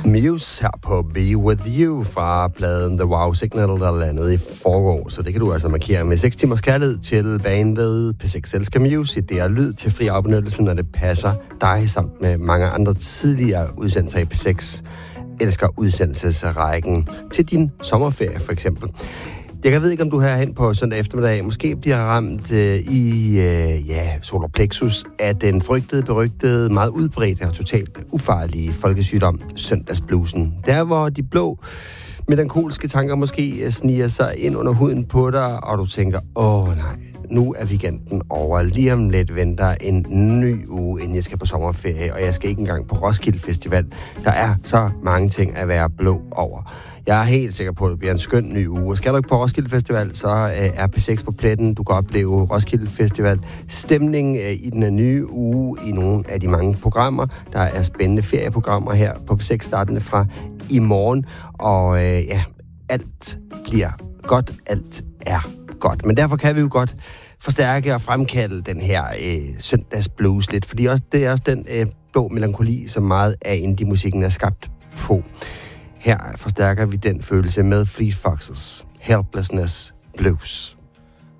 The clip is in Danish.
Muse her på Be With You fra pladen The Wow Signal, der landede i forgår. Så det kan du altså markere med 6 timers kærlighed til bandet P6 elsker Muse. Det er lyd til fri afbenyttelse, når det passer dig, samt med mange andre tidligere udsendelser i P6 elsker udsendelsesrækken til din sommerferie for eksempel. Jeg ved ikke, om du herhen på søndag eftermiddag måske bliver ramt i solar plexus af den frygtede, berygtede, meget udbredte og totalt ufarlige folkesygdom, søndagsblusen. Der, hvor de blå melankolske tanker måske sniger sig ind under huden på dig, og du tænker, nej, nu er weekenden over. Lige om lidt venter en ny uge, inden jeg skal på sommerferie, og jeg skal ikke engang på Roskilde Festival. Der er så mange ting at være blå over. Jeg er helt sikker på, at det bliver en skøn ny uge. Og skal du ikke på Roskilde Festival, så er P6 på pletten. Du kan opleve Roskilde Festival stemning i den nye uge i nogle af de mange programmer. Der er spændende ferieprogrammer her på P6 startende fra i morgen. Og alt bliver godt. Alt er godt. Men derfor kan vi jo godt forstærke og fremkalde den her søndagsblues lidt. Fordi det er også den blå melankoli, som meget af indie-musikken er skabt på. Her forstærker vi den følelse med Fleet Foxes Helplessness Blues.